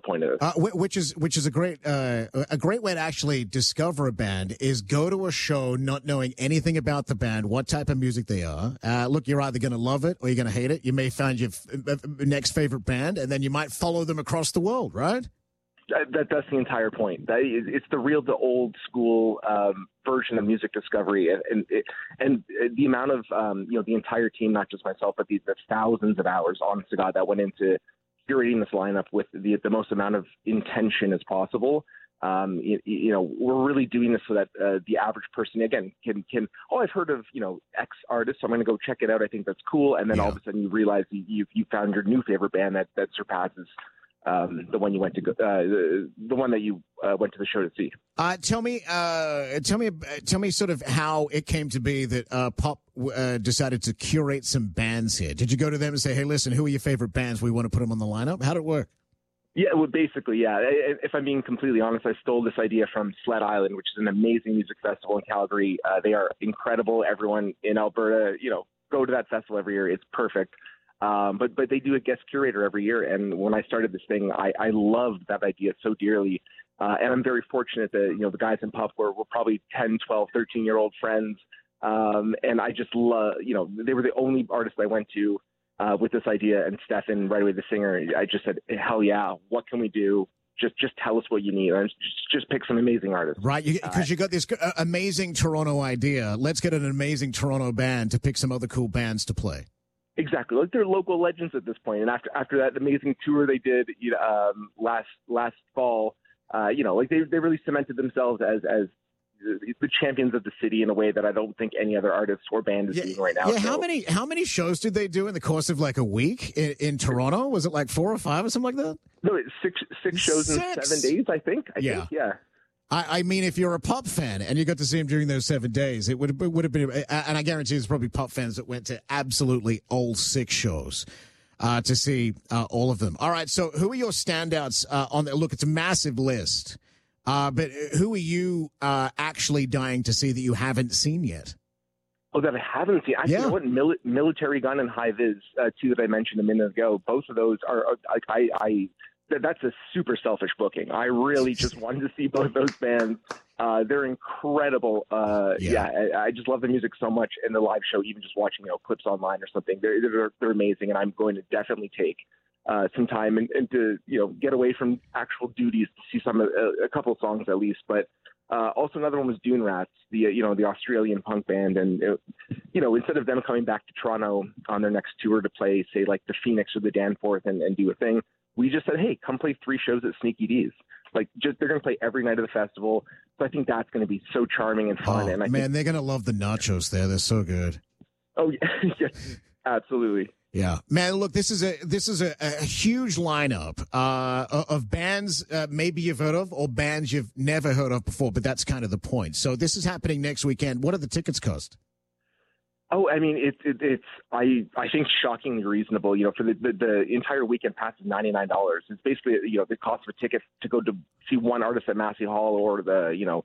point of this. Which is a great way to actually discover a band is go to a show not knowing anything about the band, what type of music they are. Look, you're either going to love it or you're going to hate it. You may find your next favorite band, and then you might follow them across the world, right? That's the entire point. It's the old school version of music discovery, and the amount of the entire team, not just myself, but the thousands of hours, honest to God, that went into curating this lineup with the most amount of intention as possible. We're really doing this so that the average person, again, can I've heard of X artist, so I'm going to go check it out. I think that's cool, and then all of a sudden you realize you found your new favorite band that surpasses the one you went to the one that you went to the show to see. Tell me sort of how it came to be that Pop decided to curate some bands here. Did you go to them and say, "Hey, listen, who are your favorite bands? We want to put them on the lineup"? How did it work? Yeah, well, basically, yeah. If I'm being completely honest, I stole this idea from Sled Island, which is an amazing music festival in Calgary. They are incredible. Everyone in Alberta, go to that festival every year. It's perfect. But they do a guest curator every year. And when I started this thing, I loved that idea so dearly. And I'm very fortunate that, the guys in Puff were probably 10, 12, 13-year-old friends. And I just love, they were the only artists I went to with this idea. And Stefan, right away, the singer, I just said, hell yeah, what can we do? Just tell us what you need. And just pick some amazing artists. Right, because you got this amazing Toronto idea. Let's get an amazing Toronto band to pick some other cool bands to play. Exactly. Like they're local legends at this point. And after that amazing tour they did last fall, like they really cemented themselves as the champions of the city in a way that I don't think any other artist or band is doing right now. Yeah, so. How many shows did they do in the course of like a week in Toronto? Was it like 4 or 5 or something like that? No, six shows in 7 days, I think. I mean, if you're a Pop fan and you got to see him during those 7 days, it would have been, and I guarantee there's probably Pop fans that went to absolutely all 6 shows to see all of them. All right, so who are your standouts on there? Look, it's a massive list, but who are you actually dying to see that you haven't seen yet? Oh, that I haven't seen. You know what? Military Gun and High Viz, two that I mentioned a minute ago. Both of those are that's a super selfish booking. I really just wanted to see both those bands. They're incredible. I just love the music so much, and the live show, even just watching clips online or something, they're amazing. And I'm going to definitely take some time and to get away from actual duties to see a couple of songs at least. But also another one was Dune Rats, the Australian punk band, and instead of them coming back to Toronto on their next tour to play, say like the Phoenix or the Danforth and do a thing. We just said, hey, come play 3 shows at Sneaky D's. Like, they're going to play every night of the festival. So I think that's going to be so charming and fun. Oh, man, they're going to love the nachos there. They're so good. Oh, yeah. Yes, absolutely. Yeah, man. Look, this is a huge lineup of bands maybe you've heard of or bands you've never heard of before. But that's kind of the point. So this is happening next weekend. What do the tickets cost? Oh, I mean, it's I think shockingly reasonable. For the entire weekend pass is $99. It's basically the cost of a ticket to go to see one artist at Massey Hall or the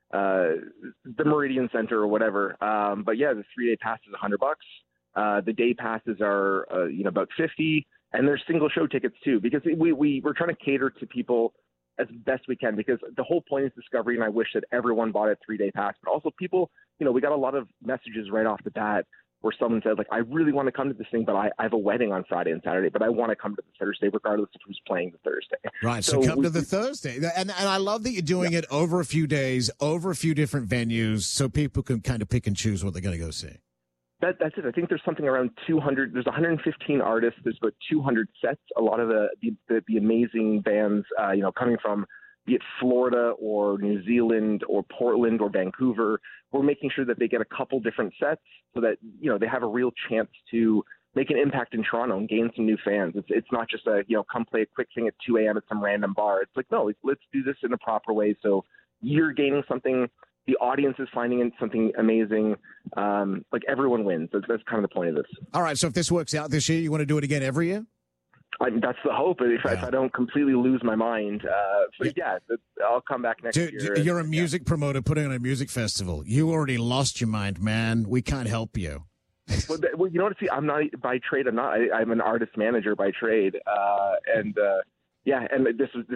Meridian Center or whatever. But yeah, the 3-day pass is $100. The day passes are about $50, and there's single show tickets too, because we're trying to cater to people as best we can, because the whole point is discovery, and I wish that everyone bought a 3-day pass. But also people, we got a lot of messages right off the bat where someone said, like, I really want to come to this thing, but I have a wedding on Friday and Saturday, but I want to come to the Thursday regardless of who's playing the Thursday. Right, so come to the Thursday. And I love that you're doing it over a few days, over a few different venues, so people can kind of pick and choose what they're going to go see. That's it. I think there's something around 200. There's 115 artists. There's about 200 sets. A lot of the amazing bands, coming from be it Florida or New Zealand or Portland or Vancouver. We're making sure that they get a couple different sets so that they have a real chance to make an impact in Toronto and gain some new fans. It's not just come play a quick thing at 2 a.m. at some random bar. It's like, no, let's do this in a proper way. So you're gaining something. The audience is finding it something amazing. Like everyone wins. That's kind of the point of this. All right. So if this works out this year, you want to do it again every year? That's the hope. If I don't completely lose my mind, I'll come back next year. You're a music promoter putting on a music festival. You already lost your mind, man. We can't help you. Well, you know what? See, I'm not by trade. I'm an artist manager by trade, and this